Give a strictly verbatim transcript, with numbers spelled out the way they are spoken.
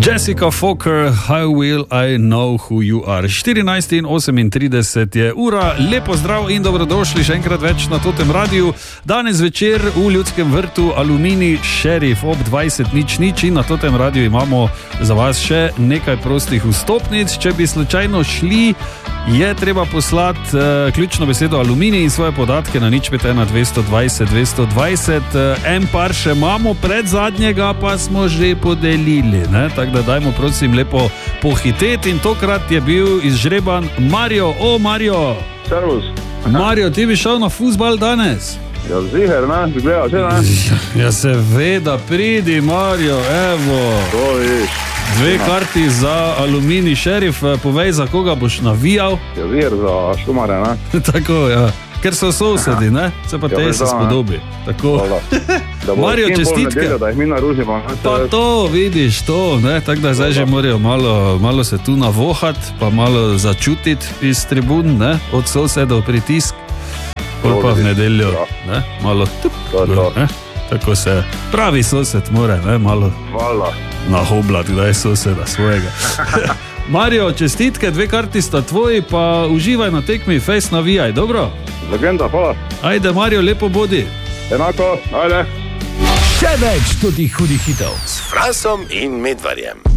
Jessica Fokker, How Will I Know Who You Are. štirinajst in osemintrideset je ura. Lepo zdrav in dobrodošli še enkrat več na Totem radiju. Danes večer v Ljudskem vrtu Aluminij Šerif ob dvajset nič nič in na Totem radiju imamo za vas še nekaj prostih vstopnic. Če bi slučajno šli, je treba poslati uh, ključno besedo Aluminij in svoje podatke na nič pet ena dvesto dvajset dvesto dvajset. Uh, en par še imamo, pred zadnjega pa smo že podelili, ne? Tako da dajmo prosim lepo pohiteti in tokrat je bil izžreban Mario. O, Mario! Servus. Mario, ti bi šel na fuzbal danes? Ja, ziher, ne? Zgleda, že ne? Ja, seveda, pridi, Mario, evo. To viš. Dve karti za Aluminij Šerif, povej, za koga boš navijal? Ja, ziher, za Štumare, ne? Tako, ja. Ker so sosedi, ne? Se pa Ja, te se da, ne. spodobi. Tako. Hvala. Da bo Mario, čim bolj čestitke. nedelja, da jih mi naružimo. ne, Pa se- to, vidiš, to, ne? Tako da zdaj že morajo malo, malo se tu navohati, pa malo začutiti iz tribun, ne? Od sosedov pritisk. Pol pa v nedeljo, ne? Malo tup, To je to. ne? Tako se pravi sosed more, ne? Malo Hvala. nahoblat, kdaj je soseda svojega. Mario, čestitke, dve karti sta tvoji, pa uživaj na tekmi, fejs navijaj, dobro? Legenda, hvala. Ajde, Mario, lepo bodi. Enako, ajde. Še več totih hudih hitov. S Fransom in Medvarjem.